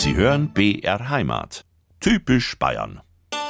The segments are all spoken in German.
Sie hören BR Heimat. Typisch Bayern.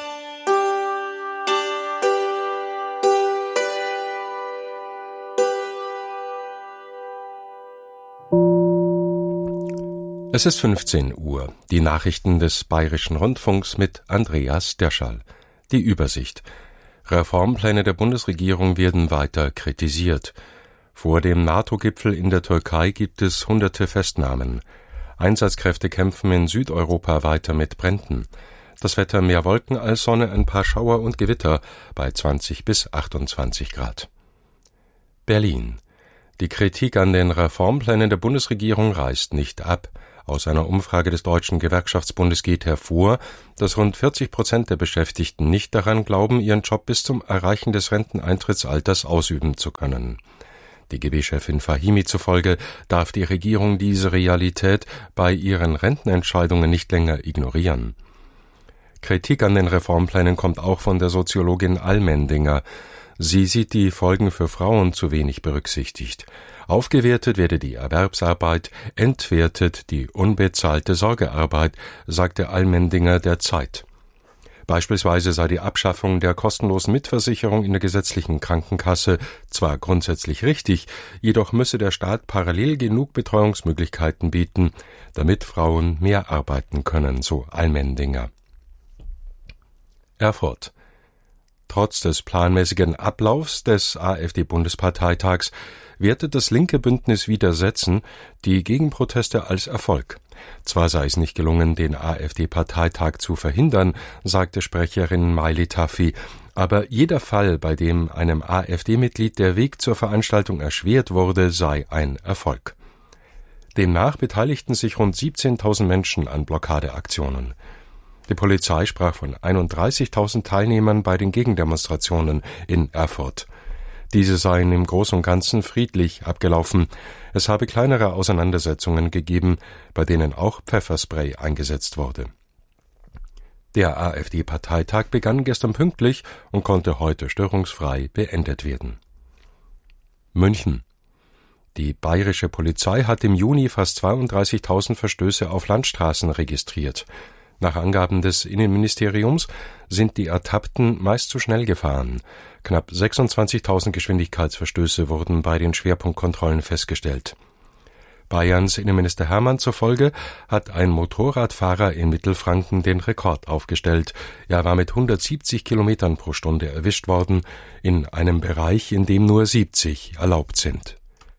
Es ist 15 Uhr. Die Nachrichten des Bayerischen Rundfunks mit Andreas Derschall. Die Übersicht. Reformpläne der Bundesregierung werden weiter kritisiert. Vor dem NATO-Gipfel in der Türkei gibt es hunderte Festnahmen. Einsatzkräfte kämpfen in Südeuropa weiter mit Bränden. Das Wetter mehr Wolken als Sonne, ein paar Schauer und Gewitter bei 20 bis 28 Grad. Berlin. Die Kritik an den Reformplänen der Bundesregierung reißt nicht ab. Aus einer Umfrage des Deutschen Gewerkschaftsbundes geht hervor, dass rund 40% der Beschäftigten nicht daran glauben, ihren Job bis zum Erreichen des Renteneintrittsalters ausüben zu können. DGB-Chefin Fahimi zufolge darf die Regierung diese Realität bei ihren Rentenentscheidungen nicht länger ignorieren. Kritik an den Reformplänen kommt auch von der Soziologin Allmendinger. Sie sieht die Folgen für Frauen zu wenig berücksichtigt. Aufgewertet werde die Erwerbsarbeit, entwertet die unbezahlte Sorgearbeit, sagte Allmendinger der Zeit. Beispielsweise sei die Abschaffung der kostenlosen Mitversicherung in der gesetzlichen Krankenkasse zwar grundsätzlich richtig, jedoch müsse der Staat parallel genug Betreuungsmöglichkeiten bieten, damit Frauen mehr arbeiten können, so Allmendinger. Erfurt. Trotz des planmäßigen Ablaufs des AfD-Bundesparteitags wertet das linke Bündnis Widersetzen die Gegenproteste als Erfolg. Zwar sei es nicht gelungen, den AfD-Parteitag zu verhindern, sagte Sprecherin Maili Tafi, aber jeder Fall, bei dem einem AfD-Mitglied der Weg zur Veranstaltung erschwert wurde, sei ein Erfolg. Demnach beteiligten sich rund 17.000 Menschen an Blockadeaktionen. Die Polizei sprach von 31.000 Teilnehmern bei den Gegendemonstrationen in Erfurt. Diese seien im Großen und Ganzen friedlich abgelaufen. Es habe kleinere Auseinandersetzungen gegeben, bei denen auch Pfefferspray eingesetzt wurde. Der AfD-Parteitag begann gestern pünktlich und konnte heute störungsfrei beendet werden. München. Die bayerische Polizei hat im Juni fast 32.000 Verstöße auf Landstraßen registriert. Nach Angaben des Innenministeriums sind die Ertappten meist zu schnell gefahren. Knapp 26.000 Geschwindigkeitsverstöße wurden bei den Schwerpunktkontrollen festgestellt. Bayerns Innenminister Hermann zufolge hat ein Motorradfahrer in Mittelfranken den Rekord aufgestellt. Er war mit 170 Kilometern pro Stunde erwischt worden, in einem Bereich, in dem nur 70 erlaubt sind.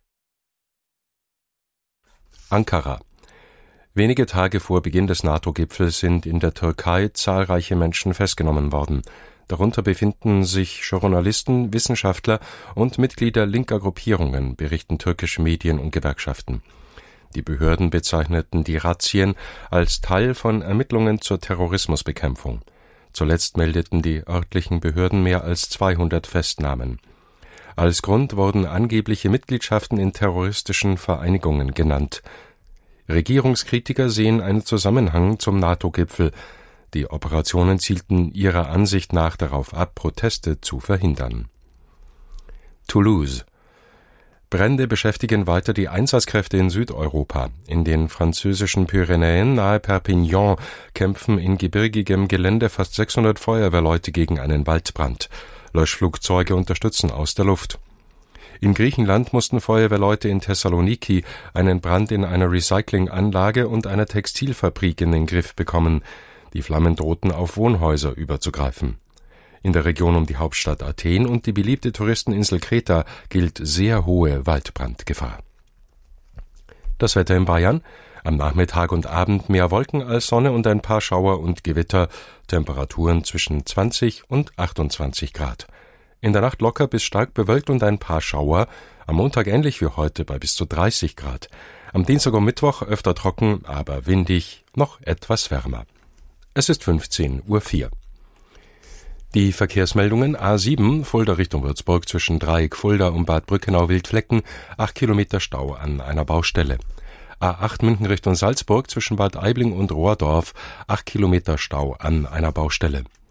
Ankara. Wenige Tage vor Beginn des NATO-Gipfels sind in der Türkei zahlreiche Menschen festgenommen worden. Darunter befinden sich Journalisten, Wissenschaftler und Mitglieder linker Gruppierungen, berichten türkische Medien und Gewerkschaften. Die Behörden bezeichneten die Razzien als Teil von Ermittlungen zur Terrorismusbekämpfung. Zuletzt meldeten die örtlichen Behörden mehr als 200 Festnahmen. Als Grund wurden angebliche Mitgliedschaften in terroristischen Vereinigungen genannt. Regierungskritiker sehen einen Zusammenhang zum NATO-Gipfel. Die Operationen zielten ihrer Ansicht nach darauf ab, Proteste zu verhindern. Toulouse. Brände beschäftigen weiter die Einsatzkräfte in Südeuropa. In den französischen Pyrenäen nahe Perpignan kämpfen in gebirgigem Gelände fast 600 Feuerwehrleute gegen einen Waldbrand. Löschflugzeuge unterstützen aus der Luft. In Griechenland mussten Feuerwehrleute in Thessaloniki einen Brand in einer Recyclinganlage und einer Textilfabrik in den Griff bekommen. Die Flammen drohten auf Wohnhäuser überzugreifen. In der Region um die Hauptstadt Athen und die beliebte Touristeninsel Kreta gilt sehr hohe Waldbrandgefahr. Das Wetter in Bayern: am Nachmittag und Abend mehr Wolken als Sonne und ein paar Schauer und Gewitter, Temperaturen zwischen 20 und 28 Grad. In der Nacht locker bis stark bewölkt und ein paar Schauer, am Montag ähnlich wie heute bei bis zu 30 Grad. Am Dienstag und Mittwoch öfter trocken, aber windig, noch etwas wärmer. Es ist 15:04 Uhr. Die Verkehrsmeldungen: A7, Fulda Richtung Würzburg zwischen Dreieck Fulda und Bad Brückenau-Wildflecken, 8 Kilometer Stau an einer Baustelle. A8 München Richtung Salzburg zwischen Bad Aibling und Rohrdorf, 8 Kilometer Stau an einer Baustelle.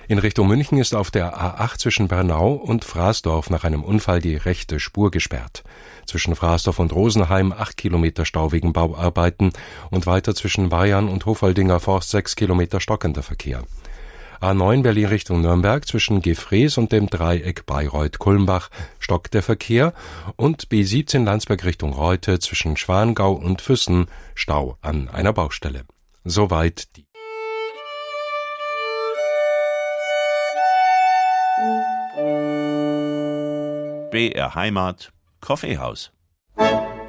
In Richtung München ist auf der A8 zwischen Bernau und Fraßdorf nach einem Unfall die rechte Spur gesperrt. Zwischen Fraßdorf und Rosenheim 8 Kilometer Stau wegen Bauarbeiten und weiter zwischen Bayern und Hofholdinger Forst 6 Kilometer stockender Verkehr. A9 Berlin Richtung Nürnberg zwischen Gefrees und dem Dreieck Bayreuth-Kulmbach stockt der Verkehr und B17 Landsberg Richtung Reute zwischen Schwangau und Füssen Stau an einer Baustelle. Soweit die BR Heimat, Kaffeehaus.